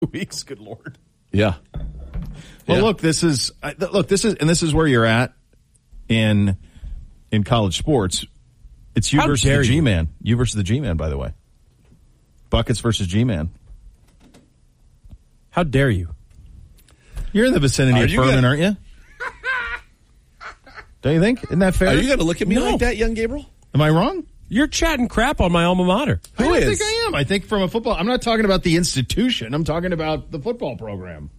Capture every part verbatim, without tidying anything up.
weeks. Good Lord. Yeah. Well, yeah. look, this is look, this is, and this is where you're at in in college sports. It's you How versus dare the you. G-Man. You versus the G-Man, by the way. Buckets versus G-Man. How dare you? You're in the vicinity Are of you Furman, gonna- aren't you? Don't you think? Isn't that fair? Are you going to look at me No. like that, young Gabriel? Am I wrong? You're chatting crap on my alma mater. I Who don't is? think I am. I think from a football. I'm not talking about the institution. I'm talking about the football program.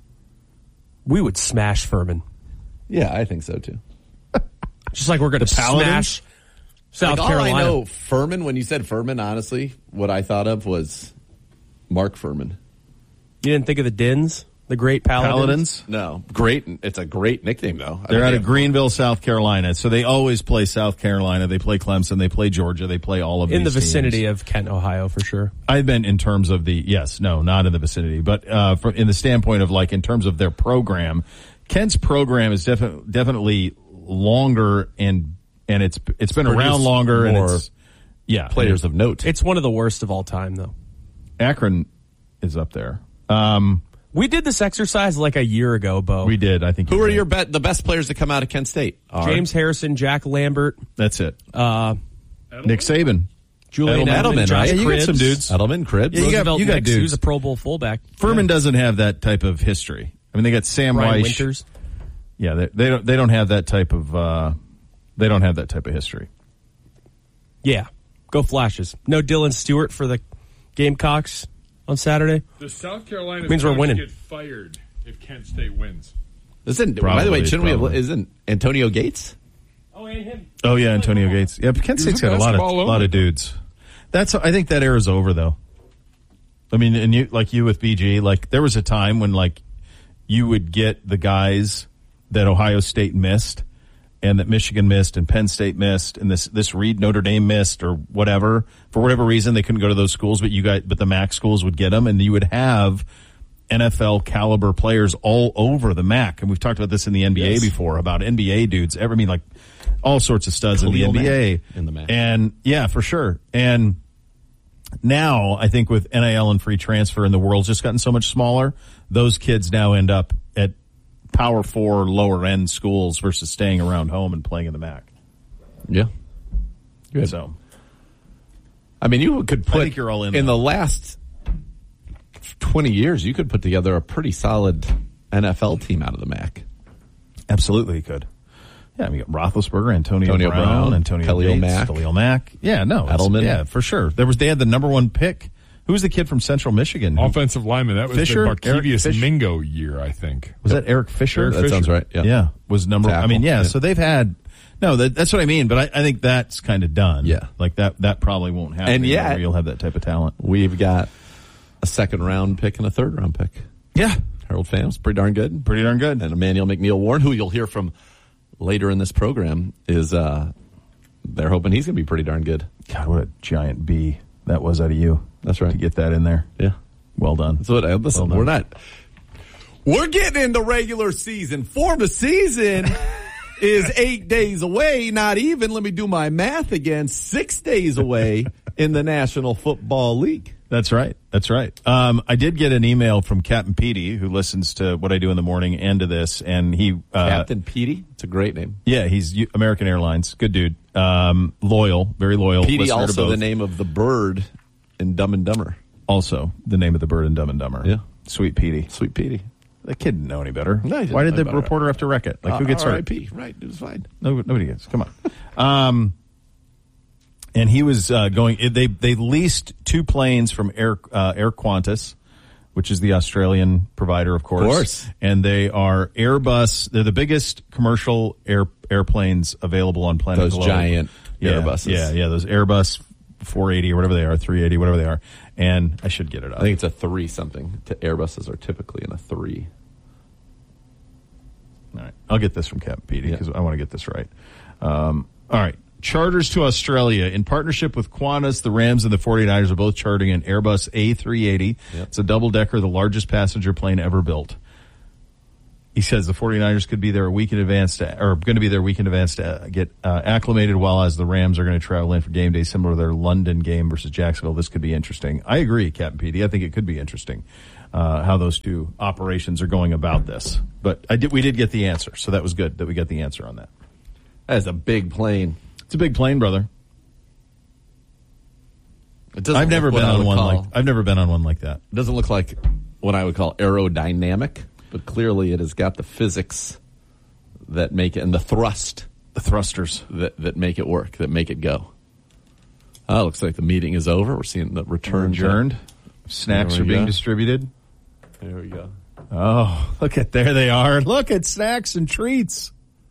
We would smash Furman. Yeah, I think so too. Just like we're going to Paladins? smash South like, Carolina. All I know, Furman, when you said Furman, honestly, what I thought of was Mark Furman. You didn't think of the Dins? The great Paladins? Paladins. No, great. It's a great nickname, though. I They're think out they of have- Greenville, South Carolina. So they always play South Carolina. They play Clemson. They play Georgia. They play all of In the these vicinity teams. of Kent, Ohio, for sure. I've been in terms of the, yes, no, not in the vicinity, but uh, from, in the standpoint of like in terms of their program, Kent's program is defi- definitely longer and and it's it's been Produced around longer and more it's yeah players and of note. It's one of the worst of all time, though. Akron is up there. Um, We did this exercise like a year ago, Bo. we did, I think. Who you are did. your bet the best players to come out of Kent State? Are James Harrison, Jack Lambert, That's it. uh, Nick Saban. Julian Edelman. Edelman, Edelman, Josh right? Yeah, you got Cribbs, some dudes. Edelman, Cribbs. Yeah, you got- Roosevelt you got Nix, dudes. who's a Pro Bowl fullback. Furman doesn't have that type of history. I mean, they got Sam Brian Weish. Winters. Yeah, they, they don't. They don't have that type of. Uh, they don't have that type of history. Yeah, go Flashes. No Dylan Stewart for the Gamecocks on Saturday. The South Carolina Means we're coach winning. get fired if Kent State wins. Isn't, by Probably, the way, shouldn't we probably. have, isn't Antonio Gates? Oh, and him. Oh yeah, Antonio Gates. Yeah, but Kent He was State's a got a lot of basketball lot owner. of dudes. That's. I think that era's over though. I mean, and you like you with B G. Like there was a time when like you would get the guys that Ohio State missed, and that Michigan missed, and Penn State missed, and this this Reed Notre Dame missed, or whatever for whatever reason they couldn't go to those schools, but you got but the MAC schools would get them, and you would have N F L caliber players all over the M A C. And we've talked about this in the N B A Yes. before about N B A dudes. I mean, like all sorts of studs Khalil in the N B A. Mack in the M A C. And yeah, for sure. And now I think with N I L and free transfer and the world's just gotten so much smaller, those kids now end up at power four lower end schools versus staying around home and playing in the M A C. Yeah. Good. So I mean, you could put I think you're all in, in though. the last twenty years, you could put together a pretty solid N F L team out of the M A C. absolutely you could. Yeah, I mean, you got Roethlisberger, Antonio, Antonio Brown, Brown, Antonio Khalil Gates, Mack. Khalil Mack. Yeah, no, it's- Edelman. Yeah, for sure. There was they had the number one pick. Who was the kid from Central Michigan? Who- Offensive lineman. That was Fisher? the Eric Barkevius Fish- Mingo year, I think. Was that Eric Fisher? Eric That sounds right. Yeah. Yeah, was number. I Tackle. mean, yeah, Yeah. So they've had. No, that, that's what I mean. But I, I think that's kind of done. Yeah. like that. That probably won't happen. And anymore, yet- where you'll have that type of talent. We've got a second round pick and a third round pick. Yeah, Harold Phams, pretty darn good. pretty darn good. And Emmanuel McNeil Warren, who you'll hear from later in this program, is uh, they're hoping he's going to be pretty darn good. God, what a giant B that was out of you. That's right. To get that in there. Yeah. Well done. So uh, listen, Well done. we're not. We're getting into regular season. Form of season is eight days away. Not even. Let me do my math again. Six days away in the National Football League. That's right. That's right. Um, I did get an email from Captain Petey, who listens to what I do in the morning and to this, and he uh, Captain Petey. It's a great name. Yeah, he's U- American Airlines. Good dude. Um, loyal, very loyal. Petey, listener to also both. the name of the bird in Dumb and Dumber. Also the name of the bird in Dumb and Dumber. Yeah. Sweet Petey. Sweet Petey. The kid didn't know any better. No, he didn't Why did know the any better. reporter have to wreck it? Like, who gets R I hurt? P Right. It was fine. No, nobody gets. Come on. um, and he was uh, going. They they leased two planes from Air uh, Air Qantas, which is the Australian provider, of course. Of course. And they are Airbus. They're the biggest commercial air airplanes available on planet Those globe. giant yeah, Airbuses. Yeah, yeah. Those Airbus four eighty or whatever they are, three eighty, whatever they are. And I should get it up. I think it's a three something. To Airbuses are typically in a three. All right. I'll get this from Captain Petey Yeah. because I want to get this right. Um, all right. Charters to Australia. In partnership with Qantas, the Rams and the forty-niners are both chartering an Airbus A three eighty. Yep. It's a double-decker, the largest passenger plane ever built. He says the forty-niners could be there a week in advance to, or going to be there a week in advance to uh, get uh, acclimated, while as the Rams are going to travel in for game day, similar to their London game versus Jacksonville. This could be interesting. I agree, Captain Petey. I think it could be interesting. uh, how those two operations are going about this. But I did, we did get the answer, so that was good that we got the answer on that. That is a big plane. It's a big plane, brother. It doesn't I've never look what been I on would one call- like I've never been on one like that. It doesn't look like what I would call aerodynamic, but clearly it has got the physics that make it, and the thrust The thrusters. that, that make it work, that make it go. Oh, looks like the meeting is over. We're seeing the return. Adjourned. Snacks There are we being go. distributed. There we go. Oh, look at there they are. Look at snacks and treats.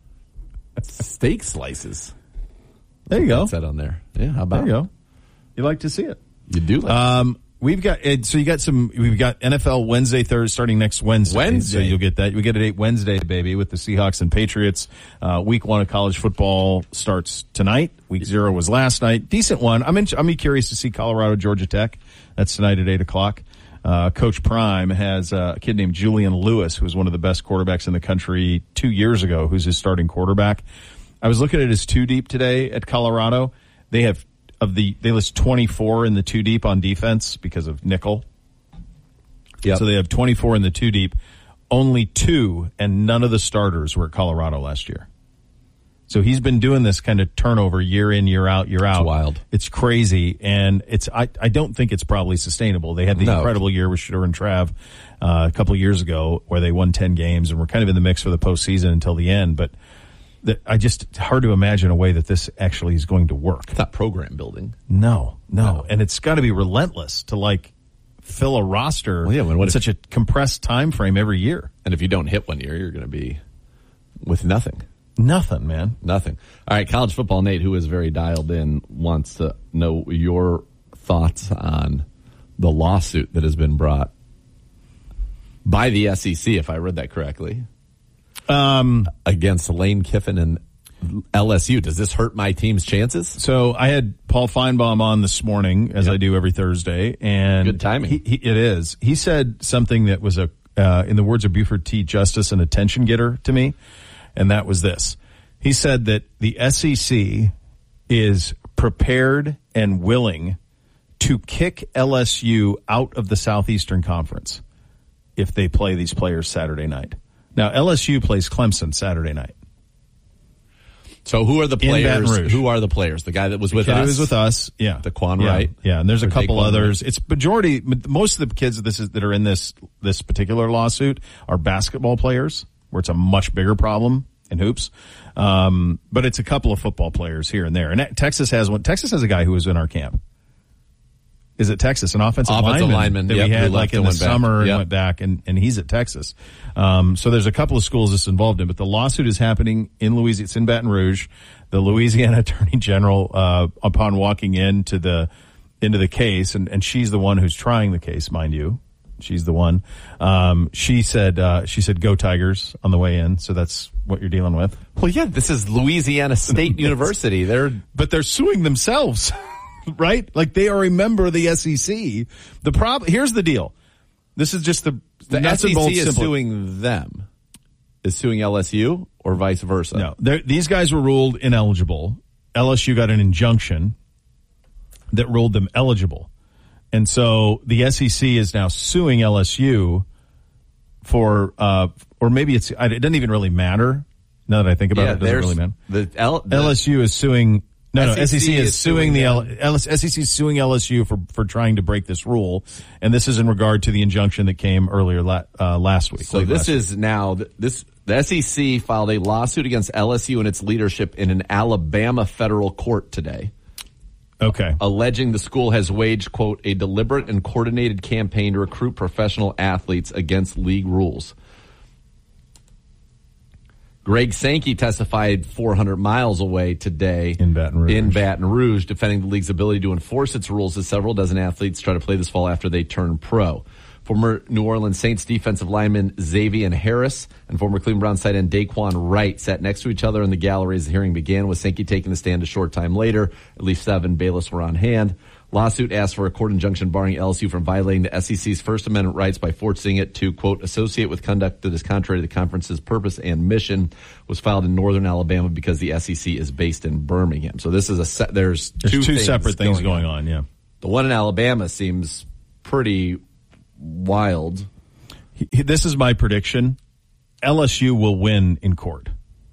Steak slices. There you go. What's that on there? Yeah, how about There you go. You like to see it. You do like Um, we've got it, so you got some. We've got N F L Wednesday, Thursday, starting next Wednesday. Wednesday. So you'll get that. We get it eight Wednesday, baby, with the Seahawks and Patriots. Uh, week one of college football starts tonight. Week zero was last night. Decent one. I'm in, I'm curious to see Colorado, Georgia Tech. That's tonight at eight o'clock. Uh, Coach Prime has uh, a kid named Julian Lewis, who was one of the best quarterbacks in the country two years ago, who's his starting quarterback. I was looking at his two deep today at Colorado. They have of the they list twenty-four in the two deep on defense because of nickel. Yep. So they have twenty-four in the two deep. Only two, and none of the starters were at Colorado last year. So he's been doing this kind of turnover year in, year out, year out. wild. It's crazy, and it's I, I don't think it's probably sustainable. They had the No. incredible year with Shedeur and Trav uh, a couple of years ago where they won ten games and were kind of in the mix for the postseason until the end. But the, I just it's hard to imagine a way that this actually is going to work. It's not program building. No, no, No. and it's got to be relentless to like fill a roster Well, yeah, when- what in if- such a compressed time frame every year. And if you don't hit one year, you're going to be with nothing. Nothing, man. Nothing. All right, college football Nate, who is very dialed in, wants to know your thoughts on the lawsuit that has been brought by the S E C, if I read that correctly, Um, against Lane Kiffin and L S U. Does this hurt my team's chances? So I had Paul Feinbaum on this morning, as Yep. I do every Thursday, and Good timing. He, he, it is. He said something that was a, uh, in the words of Buford T. Justice, an attention getter to me, and that was this. He said that the S E C is prepared and willing to kick L S U out of the Southeastern Conference if they play these players Saturday night. Now, L S U plays Clemson Saturday night. So who are the In players? Baton Rouge. Who are the players? The guy that was with kid us? who was with us, yeah, Daquan yeah, Wright. yeah, and there's a Or couple Daquan others. Wright. It's majority, most of the kids that this is that are in this this particular lawsuit are basketball players, where it's a much bigger problem in hoops. Um, but it's a couple of football players here and there. And Texas has one. Texas has a guy who was in our camp. Is it Texas, an offensive, Offensive lineman, lineman, that yep, we who had left like in and the went back. summer and Yep. went back, and, and he's at Texas. Um, so there's a couple of schools this involved in, but the lawsuit is happening in Louisiana. It's in Baton Rouge. The Louisiana Attorney General, uh, upon walking into the into the case, and, and she's the one who's trying the case, mind you. She's the one. Um, she said uh, she said go Tigers on the way in. So that's what you're dealing with. Well, yeah, this is Louisiana State University. They're But they're suing themselves, right? Like they are a member of the S E C. The problem here's the deal. This is just the the nuts S E and bolts C is simple. suing them. Is suing L S U or vice versa? No, they're- these guys were ruled ineligible. L S U got an injunction that ruled them eligible. And so the S E C is now suing L S U for, uh, or maybe it's, it doesn't even really matter. Now that I think about Yeah, it, it doesn't there's really matter. the, L, the L S U is suing, no, no, S E C is, is suing suing the L, them. L, S E C is suing L S U for, for trying to break this rule. And this is in regard to the injunction that came earlier la, uh, last week. So late this last week. is now this. The S E C filed a lawsuit against L S U and its leadership in an Alabama federal court today, Okay. alleging the school has waged, quote, a deliberate and coordinated campaign to recruit professional athletes against league rules. Greg Sankey testified four hundred miles away today In Baton Rouge. in Baton Rouge, defending the league's ability to enforce its rules as several dozen athletes try to play this fall after they turn pro. Former New Orleans Saints defensive lineman Xavier Harris and former Cleveland Browns tight end Daquan Wright sat next to each other in the gallery as the hearing began, with Sankey taking the stand a short time later. At least seven bailiffs were on hand. Lawsuit asked for a court injunction barring L S U from violating the S E C's First Amendment rights by forcing it to, quote, associate with conduct that is contrary to the conference's purpose and mission. Was filed in northern Alabama because the S E C is based in Birmingham. So this is a se- there's, There's two, two things separate things going going on, yeah. The one in Alabama seems pretty wild. he, he- this is my prediction. L S U will win in court.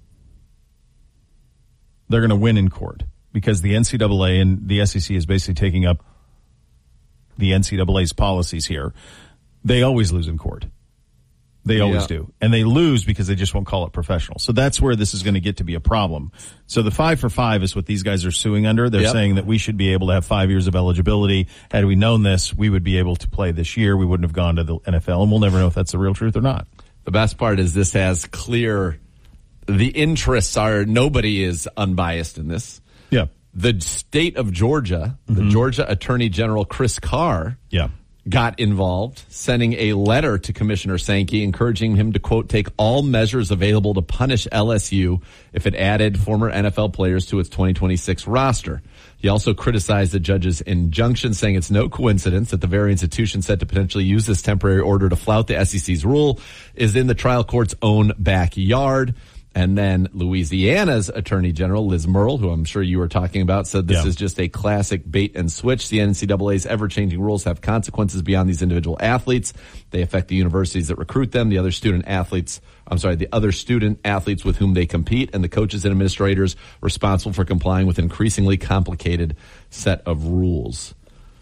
They're going to win in court because the N C double A and the S E C is basically taking up the N C double A's policies here. They always lose in court. They always Yeah. do. And they lose because they just won't call it professional. So that's where this is going to get to be a problem. So the five for five is what these guys are suing under. They're Yep. saying that we should be able to have five years of eligibility. Had we known this, we would be able to play this year. We wouldn't have gone to the N F L, and we'll never know if that's the real truth or not. The best part is this has clear, the interests are, nobody is unbiased in this. Yeah. The state of Georgia, the Georgia Attorney General Chris Carr, Yeah. got involved, sending a letter to Commissioner Sankey encouraging him to, quote, take all measures available to punish L S U if it added former N F L players to its twenty twenty-six roster. He also criticized the judge's injunction, saying it's no coincidence that the very institution set to potentially use this temporary order to flout the S E C's rule is in the trial court's own backyard. And then Louisiana's Attorney General, Liz Murrill, who I'm sure you were talking about, said this Yeah. is just a classic bait and switch. The N C double A's ever-changing rules have consequences beyond these individual athletes. They affect the universities that recruit them, the other student athletes, I'm sorry, the other student athletes with whom they compete, and the coaches and administrators responsible for complying with increasingly complicated set of rules.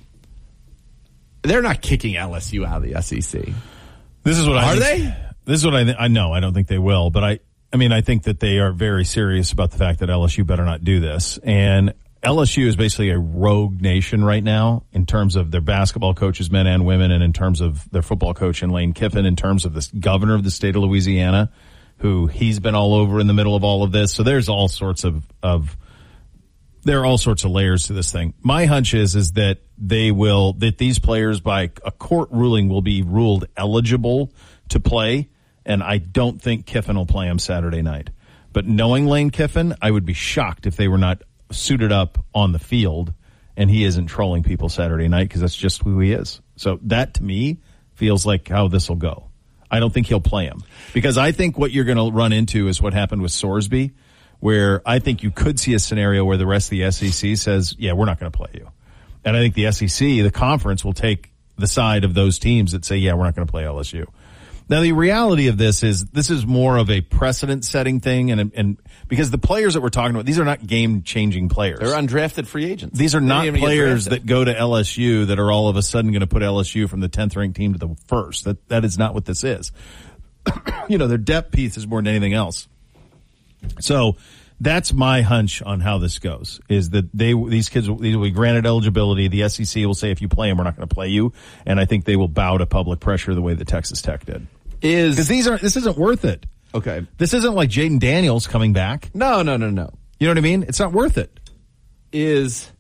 They're not kicking L S U out of the S E C. This is what I Are think- they? This is what I th- I know. I don't think they will, but I I mean I think that they are very serious about the fact that L S U better not do this. And L S U is basically a rogue nation right now in terms of their basketball coaches, men and women, and in terms of their football coach in Lane Kiffin, in terms of the governor of the state of Louisiana, who he's been all over in the middle of all of this. So there's all sorts of of there are all sorts of layers to this thing. My hunch is is that they will that these players by a court ruling will be ruled eligible to play. And I don't think Kiffin will play him Saturday night. But knowing Lane Kiffin, I would be shocked if they were not suited up on the field and he isn't trolling people Saturday night because that's just who he is. So that, to me, feels like how this will go. I don't think he'll play him. Because I think what you're going to run into is what happened with Sorsby, where I think you could see a scenario where the rest of the S E C says, yeah, we're not going to play you. And I think the S E C, the conference, will take the side of those teams that say, yeah, we're not going to play L S U. Now, the reality of this is this is more of a precedent-setting thing, and and because the players that we're talking about, these are not game-changing players. They're undrafted free agents. These are They not didn't even get players drafted. that go to L S U that are all of a sudden going to put L S U from the tenth ranked team to the first. That that is not what this is. You know, their depth piece is more than anything else. So that's my hunch on how this goes, is that they these kids will, these will be granted eligibility. The S E C will say, if you play them, we're not going to play you. And I think they will bow to public pressure the way that Texas Tech did. Is Because these aren't, this isn't worth it. okay. This isn't like Jaden Daniels coming back. No, no, no, no. You know what I mean? It's not worth it. Is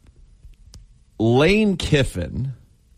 Lane Kiffin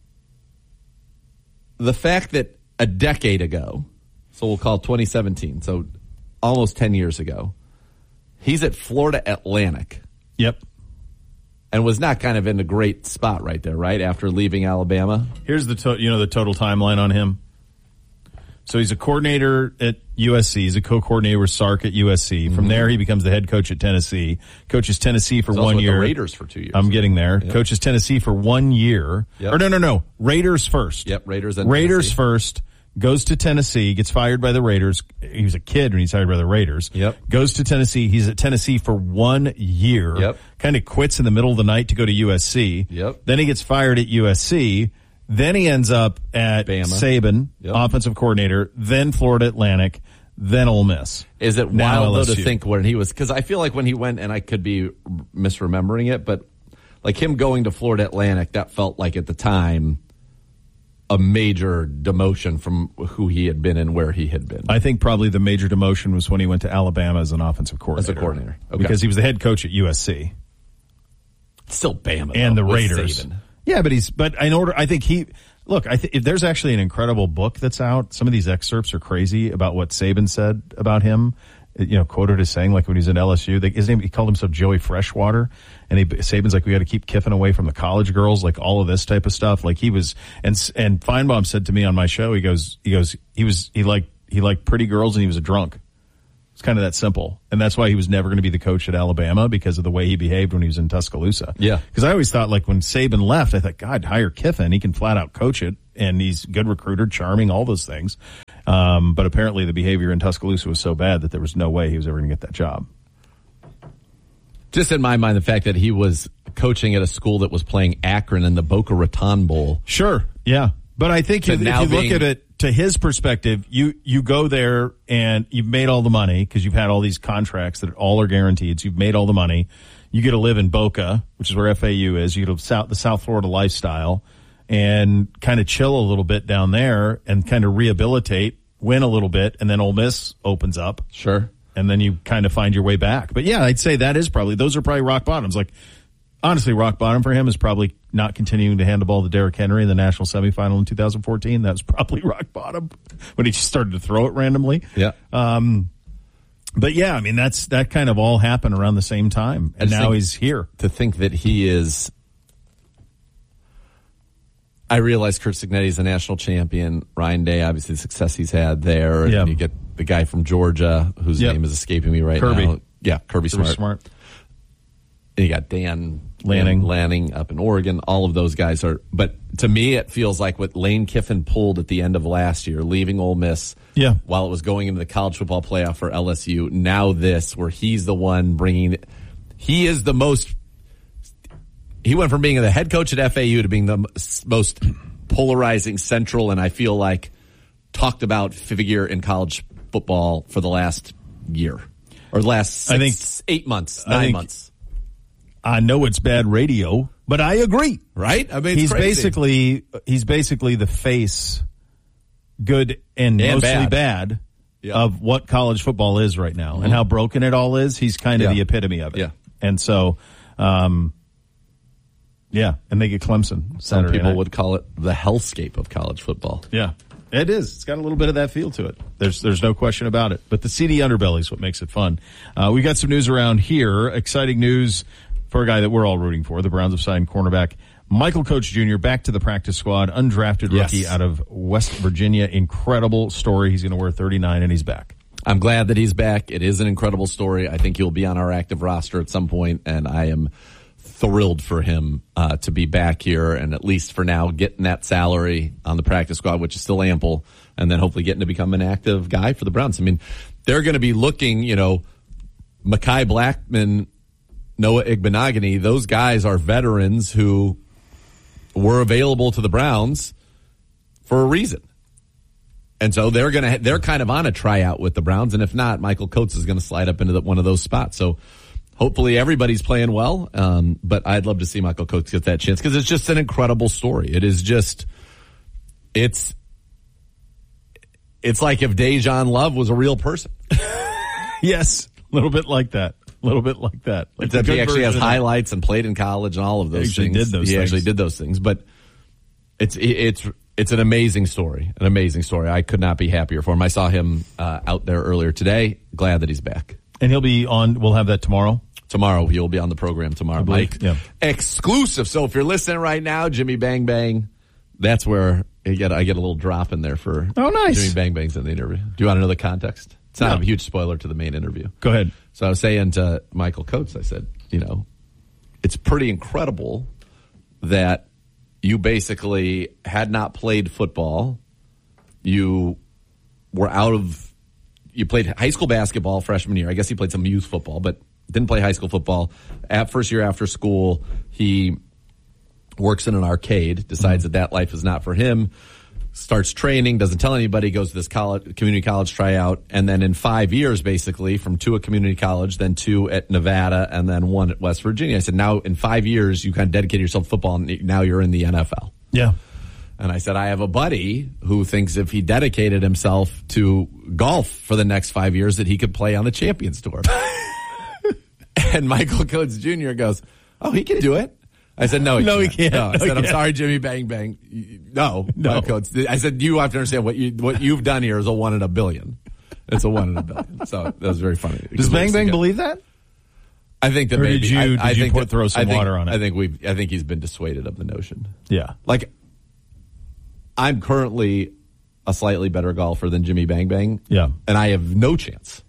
the fact that a decade ago, so we'll call it twenty seventeen, so almost ten years ago, he's at Florida Atlantic Yep. and was not kind of in a great spot right there, right, after leaving Alabama? Here's the to- you know the total timeline on him. So he's a coordinator at U S C. He's a co-coordinator with Sark at U S C. From there, he becomes the head coach at Tennessee. Coaches Tennessee for He's also one with year. the Raiders for two years. I'm getting there. Yep. Coaches Tennessee for one year. Yep. Or no, no, no. Raiders first. Yep, Raiders and Raiders Tennessee. first. Goes to Tennessee. Gets fired by the Raiders. He was a kid when he's hired by the Raiders. Yep. Goes to Tennessee. He's at Tennessee for one year. Yep. Kind of quits in the middle of the night to go to U S C. Yep. Then he gets fired at U S C. Then he ends up at Bama. Saban, Yep. offensive coordinator, then Florida Atlantic, then Ole Miss. Is it Now wild though L S U. to think when he was, because I feel like when he went, and I could be misremembering it, but like him going to Florida Atlantic, that felt like at the time a major demotion from who he had been and where he had been. I think probably the major demotion was when he went to Alabama as an offensive coordinator. coordinator. Okay. Because he was the head coach at U S C. Still Bama And though, the with Raiders. Saban. Yeah, but he's, but in order, I think he, look, I think if there's actually an incredible book that's out. Some of these excerpts are crazy about what Saban said about him. You know, quoted as saying, like when he was in L S U, they, his name, he called himself Joey Freshwater. And he, Saban's like, we got to keep Kiffin away from the college girls, like all of this type of stuff. Like he was, and, and Feinbaum said to me on my show, he goes, he goes, he was, he liked, he liked pretty girls and he was a drunk. It's kind of that simple. And that's why he was never going to be the coach at Alabama, because of the way he behaved when he was in Tuscaloosa. Yeah. Because I always thought, like, when Saban left, I thought, God, hire Kiffin. He can flat out coach it. and he's a good recruiter, charming, all those things. Um, but apparently the behavior in Tuscaloosa was so bad that there was no way he was ever going to get that job. Just in my mind, the fact that he was coaching at a school that was playing Akron in the Boca Raton Bowl. Sure, yeah. But I think To if, if now you look being- at it to his perspective, you, you go there and you've made all the money because you've had all these contracts that all are guaranteed. So you've made all the money. You get to live in Boca, which is where F A U is. You get to South, the South Florida lifestyle and kind of chill a little bit down there and kind of rehabilitate, win a little bit, and then Ole Miss opens up. Sure. And then you kind of find your way back. But yeah, I'd say that is probably, those are probably rock bottoms. Like, honestly, rock bottom for him is probably not continuing to hand the ball to Derrick Henry in the national semifinal in two thousand fourteen. That was probably rock bottom when he just started to throw it randomly. Yeah. Um, but yeah, I mean, that's, that kind of all happened around the same time. And now think- he's here. To think that he is, I realize Curt Cignetti is a national champion. Ryan Day, obviously the success he's had there. And Yeah. you get the guy from Georgia, whose Yep. name is escaping me right Kirby. now. Yeah, Kirby Super Smart. smart. And you got Dan Lanning. Lanning up in Oregon. All of those guys are, but to me, it feels like what Lane Kiffin pulled at the end of last year, leaving Ole Miss. Yeah. While it was going into the college football playoff for L S U. Now this, where he's the one bringing, he is the most, he went from being the head coach at F A U to being the most polarizing central, and I feel like talked about figure in college football for the last year or the last six, I think- eight months, I nine think- months. I know it's bad radio, but I agree. Right? I mean, it's he's crazy. basically he's basically the face, good and, And mostly bad. bad, Yeah. of what college football is right now and how broken it all is. He's kind of Yeah. the epitome of it. Yeah. And so, um, yeah, and they get Clemson. Some Saturday people night. would call it the hellscape of college football. Yeah, it is. It's got a little bit of that feel to it. There's there's no question about it. But the seedy underbelly is what makes it fun. Uh, we got some news around here. Exciting news for a guy that we're all rooting for. The Browns have signed cornerback Michael Coates Junior back to the practice squad. Undrafted Yes. rookie out of West Virginia. Incredible story. He's going to wear thirty-nine and he's back. I'm glad that he's back. It is an incredible story. I think he'll be on our active roster at some point, and I am thrilled for him uh, to be back here and at least for now getting that salary on the practice squad, which is still ample, and then hopefully getting to become an active guy for the Browns. I mean, they're going to be looking, you know, Mekhi Blackman, Noah Igbenogany, those guys are veterans who were available to the Browns for a reason. And so they're going to, they're kind of on a tryout with the Browns. And if not, Michael Coates is going to slide up into the, one of those spots. So hopefully everybody's playing well. Um, but I'd love to see Michael Coates get that chance because it's just an incredible story. It is just, it's, it's like if Dejan Love was a real person. Yes, a little bit like that. A little bit like that. Like Except the he good actually has version of- highlights and played in college and all of those actually things. did those he things. actually did those things. But it's it's it's an amazing story, an amazing story. I could not be happier for him. I saw him uh, out there earlier today. Glad that he's back. And he'll be on, we'll have that tomorrow. Tomorrow, he'll be on the program tomorrow. believe, Mike, yeah. exclusive. So if you're listening right now, Jimmy Bang Bang, that's where I get, I get a little drop in there for Oh, nice. Jimmy Bang Bang's in the interview. Do you want to know the context? It's not No. a huge spoiler to the main interview. Go ahead. So I was saying to Michael Coates, I said, you know, it's pretty incredible that you basically had not played football. You were out of, you played high school basketball freshman year. I guess he played some youth football, but didn't play high school football. At first year after school, he works in an arcade, decides that that life is not for him, starts training, doesn't tell anybody, goes to this college, community college tryout, and then in five years, basically, from two at community college, then two at Nevada, and then one at West Virginia. I said, now in five years, you kind of dedicated yourself to football, and now you're in the N F L. Yeah. And I said, I have a buddy who thinks if he dedicated himself to golf for the next five years, that he could play on the Champions Tour. And Michael Coates Junior goes, oh, he can do it. I said, no, he No, he can't. can't. No, I No, said, he I'm can't. sorry, Jimmy Bang Bang. No, No. Michael Coates. I said, you have to understand what you what you've done here is a one in a billion. It's a one in a billion. So that was very funny. Does Bang Bang believe that? I think that Or maybe did you- I, did I you think put- that- throw some I think- water on it? I think we I think he's been dissuaded of the notion. Yeah. Like, I'm currently a slightly better golfer than Jimmy Bang Bang. Yeah. And I have no chance.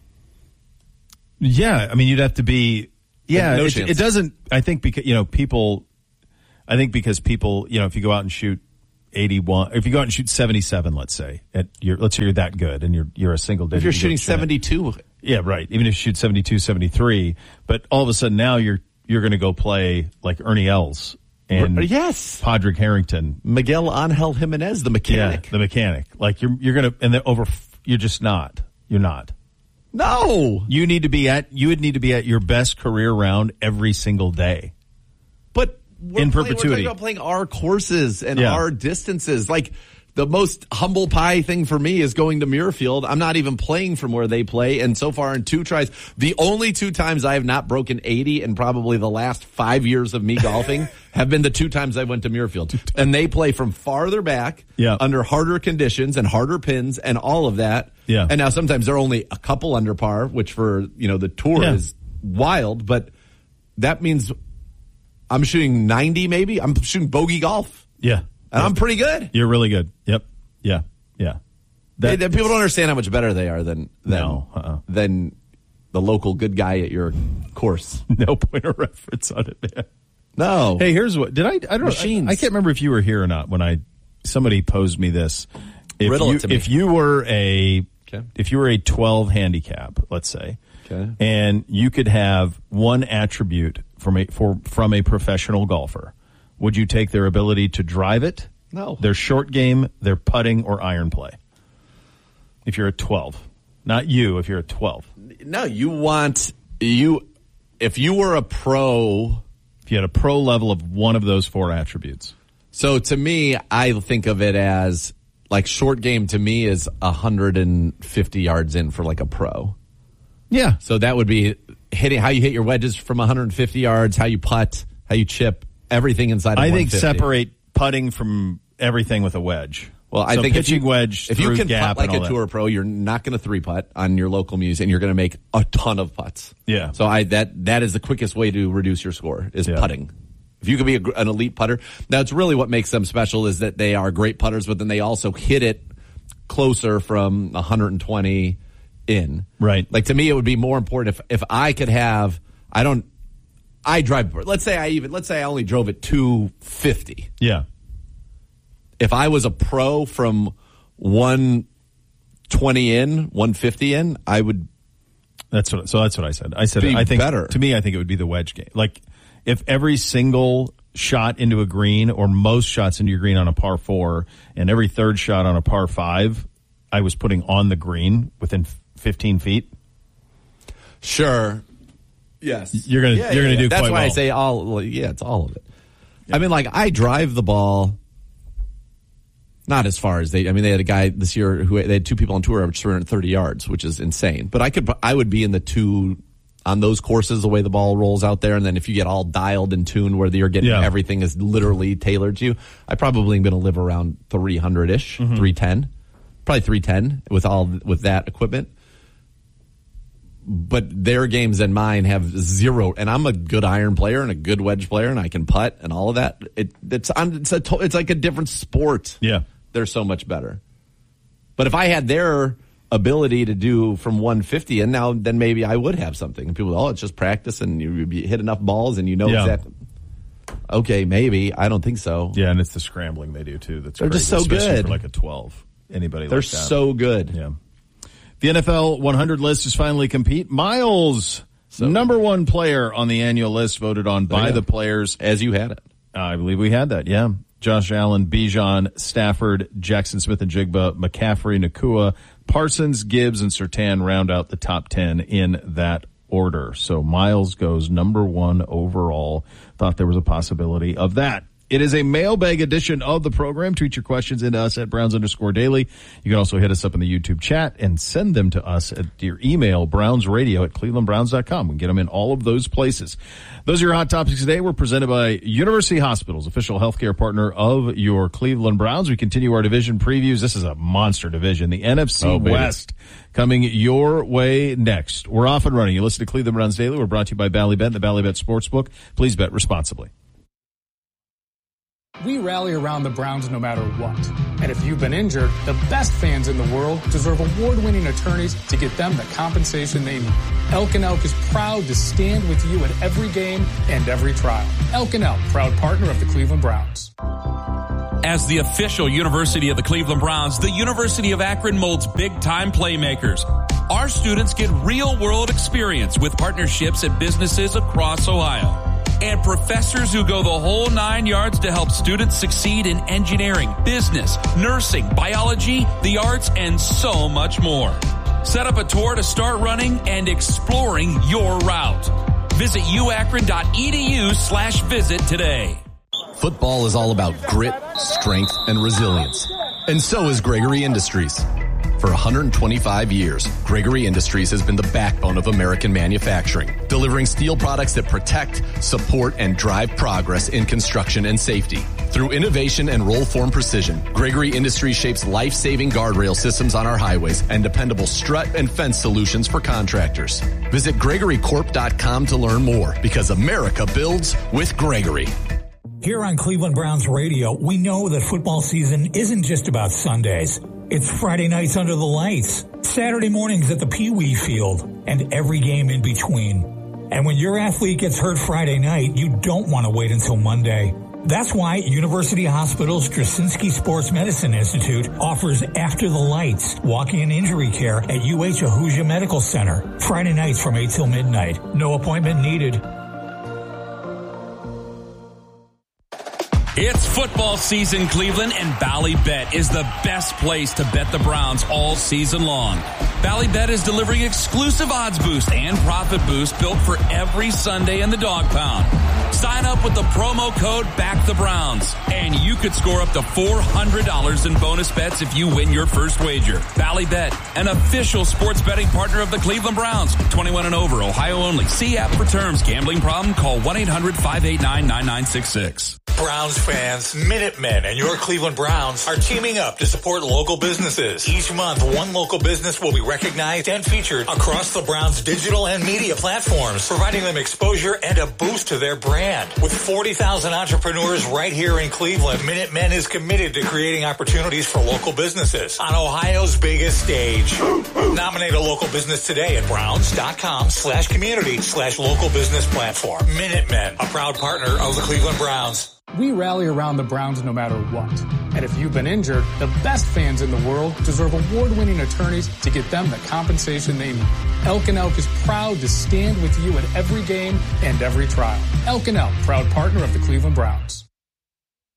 Yeah, I mean, you'd have to be. Yeah, No it, chance. it doesn't. I think because you know people. I think because people, you know, if you go out and shoot eighty-one, if you go out and shoot seventy-seven, let's say, at you're, let's say you're that good and you're you're a single digit. If you're you shooting get shot. seventy-two. Yeah, right. Even if you shoot seventy-two, seventy-three, but all of a sudden now you're you're going to go play like Ernie Els and yes, Padraig Harrington, Miguel Angel Jimenez, the mechanic. Yeah, the mechanic. Like you're you're going to and then over you're just not. You're not. No. You need to be at you would need to be at your best career round every single day. But we're in playing, perpetuity. We're talking about playing our courses and Yeah. our distances. Like the most humble pie thing for me is going to Muirfield. I'm not even playing from where they play. And so far in two tries, the only two times I have not broken eighty in probably the last five years of me golfing have been the two times I went to Muirfield. And they play from farther back Yeah. under harder conditions and harder pins and all of that. Yeah. And now sometimes they're only a couple under par, which for, you know, the tour Yeah. is wild, but that means I'm shooting ninety maybe. I'm shooting bogey golf. Yeah. And I'm pretty good. You're really good. Yep. Yeah. Yeah. They, they- people don't understand how much better they are than than, No, uh-uh. than the local good guy at your course. No point of reference on it, man. No. Hey, here's what did I? I don't. Machines. I, I can't remember if you were here or not when I somebody posed me this. If Riddle you, it to me. If you were a Okay. if you were a twelve handicap, let's say, Okay. and you could have one attribute from a for from a professional golfer, would you take their ability to drive it? No. Their short game, their putting, or iron play. If you're a twelve, not you. If you're a twelve, No, you want you if you were a pro. if you had a pro level of one of those four attributes. So to me, I think of it as like short game to me is one hundred fifty yards in for like a pro. Yeah. So that would be hitting how you hit your wedges from one hundred fifty yards, how you putt, how you chip, everything inside of I think one fifty. separate putting from everything with a wedge. Well, I So think if pitching you, wedge, if you through can gap putt like and all a that. tour pro, you're not going to three putt on your local muse, and you're going to make a ton of putts. Yeah. So I that that is the quickest way to reduce your score is Yeah. putting. If you can be a, an elite putter, that's really what makes them special is that they are great putters, but then they also hit it closer from one hundred twenty in. Right. Like to me, it would be more important if if I could have. I don't. I drive. Let's say I even. Let's say I only drove it two fifty. Yeah. If I was a pro from one twenty in, one fifty in, I would. That's what. So that's what I said. I said Be I think better. to me. I think it would be the wedge game. Like if every single shot into a green or most shots into your green on a par four and every third shot on a par five, I was putting on the green within fifteen feet. Sure. Yes. You're gonna- you're gonna do That's quite why I well. say all. Well, yeah, it's all of it. I mean, like I drive the ball. Not as far as they. I mean, they had a guy this year who they had two people on tour average three hundred thirty yards, which is insane. But I could, I would be in the two on those courses the way the ball rolls out there, and then if you get all dialed and tuned where you're getting Yeah. everything is literally tailored to you, I probably am going to live around three hundred ish, Mm-hmm. three ten, probably three ten with all with that equipment. But their games and mine have zero, and I'm a good iron player and a good wedge player, and I can putt and all of that. It, it's it's a to- it's like a different sport. Yeah. They're so much better. But if I had their ability to do from one fifty, and now then maybe I would have something. And people, go, oh, it's just practice, and you, you hit enough balls, and you know Yeah. exactly. Okay, maybe I don't think so. Yeah, and it's the scrambling they do too. That's They're just crazy, so especially good. for like a twelve. Anybody They're like that. so good. Yeah. The N F L one hundred list is finally complete. Miles, number one player on the annual list, voted on by you go. the players. As you had it. I believe we had that, yeah. Josh Allen, Bijan, Stafford, Jackson Smith and Jigba, McCaffrey, Nakua, Parsons, Gibbs, and Surtain round out the top ten in that order. So Miles goes number one overall. Thought there was a possibility of that. It is a mailbag edition of the program. Tweet your questions into us at Browns underscore daily. You can also hit us up in the YouTube chat and send them to us at your email, brownsradio at cleveland browns dot com. We can get them in all of those places. Those are your hot topics today. We're presented by University Hospitals, official healthcare partner of your Cleveland Browns. We continue our division previews. This is a monster division. The N F C Oh, baby. West coming your way next. We're off and running. You listen to Cleveland Browns Daily. We're brought to you by Ballybet and the Ballybet Sportsbook. Please bet responsibly. We rally around the Browns no matter what. And if you've been injured, the best fans in the world deserve award-winning attorneys to get them the compensation they need. Elk and Elk is proud to stand with you at every game and every trial. Elk and Elk, proud partner of the Cleveland Browns. As the official university of the Cleveland Browns, the University of Akron molds big-time playmakers. Our students get real-world experience with partnerships at businesses across Ohio. And professors who go the whole nine yards to help students succeed in engineering, business, nursing, biology, the arts, and so much more. Set up a tour to start running and exploring your route. Visit uakron.edu slash visit today. Football is all about grit, strength, and resilience. And so is Gregory Industries. For one hundred twenty-five years, Gregory Industries has been the backbone of American manufacturing, delivering steel products that protect, support, and drive progress in construction and safety. Through innovation and roll-form precision, Gregory Industries shapes life-saving guardrail systems on our highways and dependable strut and fence solutions for contractors. Visit Gregory Corp dot com to learn more, because America builds with Gregory. Here on Cleveland Browns Radio, we know that football season isn't just about Sundays. It's Friday nights under the lights, Saturday mornings at the Pee Wee Field, and every game in between. And when your athlete gets hurt Friday night, you don't want to wait until Monday. That's why University Hospital's Straczynski Sports Medicine Institute offers After the Lights, walking and injury care at U H Ahuja Medical Center. Friday nights from eight till midnight. No appointment needed. It's football season, Cleveland, and Ballybet is the best place to bet the Browns all season long. Ballybet is delivering exclusive odds boost and profit boost built for every Sunday in the dog pound. Sign up with the promo code BACKTHEBROWNS, and you could score up to four hundred dollars in bonus bets if you win your first wager. Ballybet, an official sports betting partner of the Cleveland Browns. twenty-one and over, Ohio only. See app for terms. Gambling problem? Call one eight hundred five eight nine nine nine six six. Browns fans, Minutemen and your Cleveland Browns are teaming up to support local businesses. Each month, one local business will be recognized and featured across the Browns' digital and media platforms, providing them exposure and a boost to their brand. With forty thousand entrepreneurs right here in Cleveland, Minutemen is committed to creating opportunities for local businesses on Ohio's biggest stage. Nominate a local business today at browns.com slash community slash local business platform. Minutemen, a proud partner of the Cleveland Browns. We rally around the Browns no matter what. And if you've been injured, the best fans in the world deserve award-winning attorneys to get them the compensation they need. Elk and Elk is proud to stand with you at every game and every trial. Elk and Elk, proud partner of the Cleveland Browns.